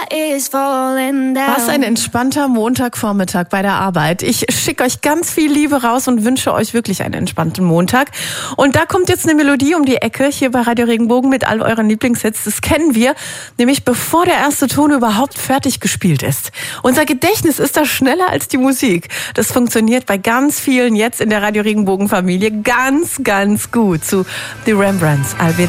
Was ein entspannter Montagvormittag bei der Arbeit. Ich schicke euch ganz viel Liebe raus und wünsche euch wirklich einen entspannten Montag. Und da kommt jetzt eine Melodie um die Ecke hier bei Radio Regenbogen mit all euren Lieblingshits. Das kennen wir, nämlich bevor der erste Ton überhaupt fertig gespielt ist. Unser Gedächtnis ist da schneller als die Musik. Das funktioniert bei ganz vielen jetzt in der Radio Regenbogen Familie ganz, ganz gut. Zu The Rembrandts.